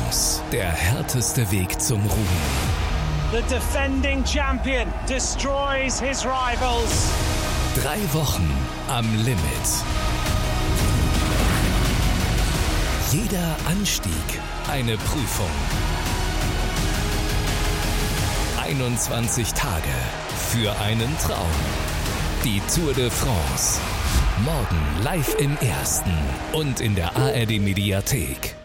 France, der härteste Weg zum Ruhm. The defending champion destroys his rivals. 3 Wochen am Limit. Jeder Anstieg eine Prüfung. 21 Tage für einen Traum. Die Tour de France. Morgen live im Ersten und in der ARD Mediathek.